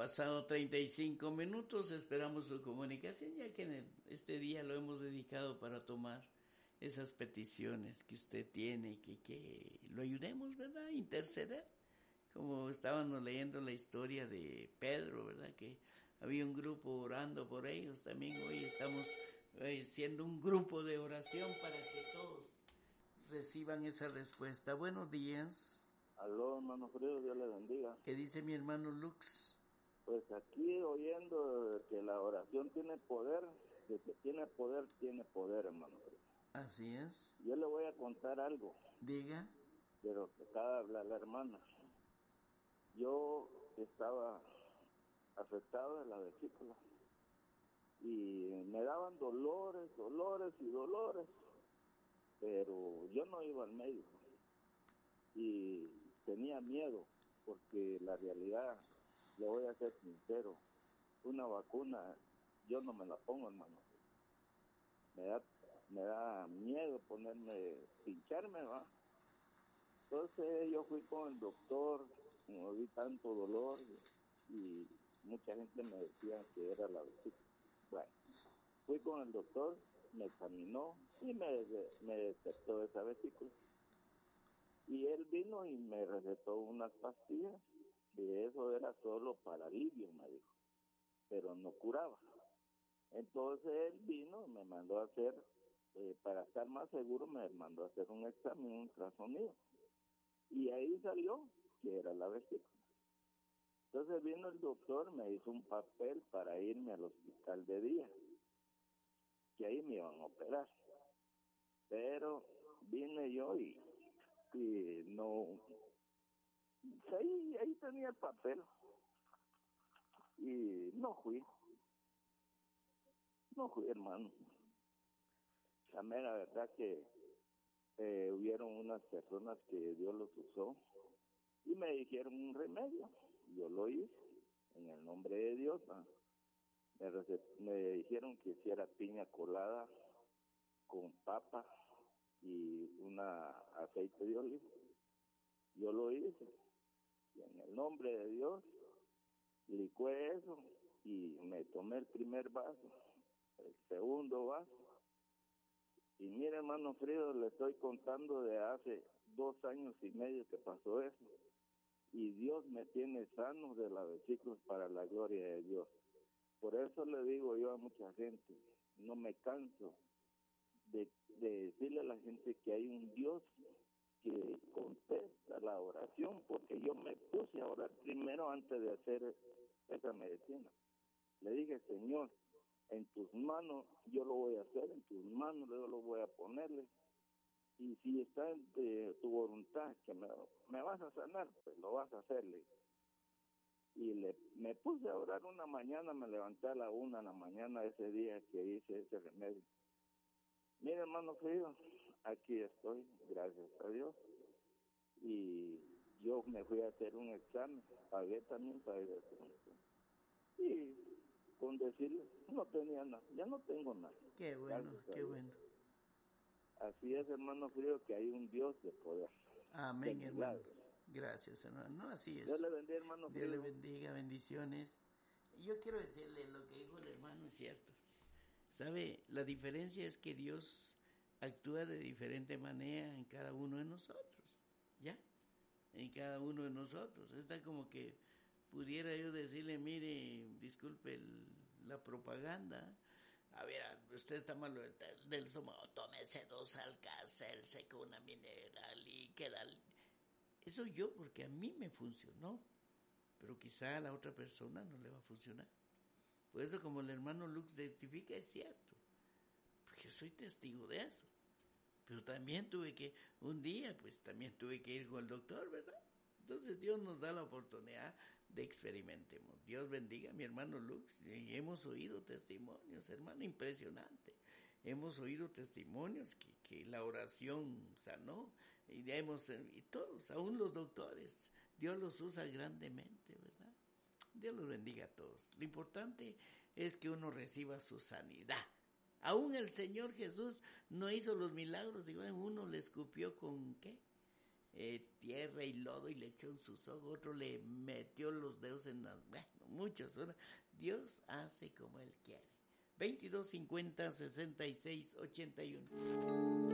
pasado 35 minutos, esperamos su comunicación, ya que este día lo hemos dedicado para tomar esas peticiones que usted tiene, que lo ayudemos, ¿verdad? Interceder. Como estábamos leyendo la historia de Pedro, ¿verdad? Que había un grupo orando por ellos. También hoy estamos siendo un grupo de oración para que todos reciban esa respuesta. Buenos días. Aló, hermano Frío, Dios le bendiga. ¿Qué dice mi hermano Lux? Pues aquí oyendo que la oración tiene poder, de que tiene poder, hermano Frío. Así es. Yo le voy a contar algo. Diga. De lo que acaba de hablar la hermana. Yo estaba afectado de la vesícula y me daban dolores, pero yo no iba al médico y tenía miedo porque la realidad, le voy a ser sincero, una vacuna yo no me la pongo, hermano. Me da miedo pincharme, ¿va? Entonces yo fui con el doctor, como vi tanto dolor y mucha gente me decía que era la vesícula. Bueno, fui con el doctor, me examinó y me detectó esa vesícula. Y él vino y me recetó unas pastillas, que eso era solo para alivio, me dijo, pero no curaba. Entonces él vino y me mandó a hacer, para estar más seguro, me mandó a hacer un examen, un ultrasonido. Y ahí salió que era la vesícula. Entonces vino el doctor, me hizo un papel para irme al hospital de día, que ahí me iban a operar. Pero vine yo y no, ahí tenía el papel y no fui, hermano. La mera verdad que hubieron unas personas que Dios los usó y me dijeron un remedio. Yo lo hice en el nombre de Dios. Me dijeron que hiciera piña colada con papa y una aceite de oliva. Yo lo hice y en el nombre de Dios licué eso y me tomé el primer vaso, el segundo vaso. Y mire, hermano Frido, le estoy contando de hace 2 años y medio que pasó eso. Y Dios me tiene sano de la vesícula para la gloria de Dios. Por eso le digo yo a mucha gente, no me canso de decirle a la gente que hay un Dios que contesta la oración, porque yo me puse a orar primero antes de hacer esa medicina. Le dije, Señor, en tus manos yo lo voy a hacer, en tus manos yo lo voy a ponerle, y si está en tu voluntad que me vas a sanar, pues lo vas a hacerle. Y me puse a orar una mañana, me levanté a la 1 de la mañana ese día que hice ese remedio. Mira, hermano Frío, aquí estoy, gracias a Dios, y yo me fui a hacer un examen, pagué también para ir a hacer un examen. Y con decirle, no tenía nada, ya no tengo nada. Qué bueno, qué bueno. Así es, hermano Frío, que hay un Dios de poder. Amén, hermano. Gracias, hermano. No, así es. Dios le bendiga, hermano Frío. Dios le bendiga, bendiciones. Yo quiero decirle, lo que dijo el hermano es cierto. ¿Sabe? La diferencia es que Dios actúa de diferente manera en cada uno de nosotros, ¿ya? En cada uno de nosotros. Está como que pudiera yo decirle, mire, disculpe la propaganda, a ver, usted está malo del estómago, tómese 2 Alka-Seltzer con una mineral y queda. Eso yo, porque a mí me funcionó, pero quizá a la otra persona no le va a funcionar. Por eso, como el hermano Lux testifica, es cierto, porque yo soy testigo de eso. Pero también un día tuve que ir con el doctor, ¿verdad? Entonces Dios nos da la oportunidad de experimentemos. Dios bendiga a mi hermano Lux. Y hemos oído testimonios, hermano, impresionante. Hemos oído testimonios que la oración sanó. Y todos, aún los doctores, Dios los usa grandemente, ¿verdad? Dios los bendiga a todos. Lo importante es que uno reciba su sanidad. Aún el Señor Jesús no hizo los milagros. Digo, uno le escupió con ¿qué? Tierra y lodo y le echó en sus ojos. Otro le metió los dedos en las... Bueno, muchas horas. Dios hace como Él quiere. 22 50 66 81.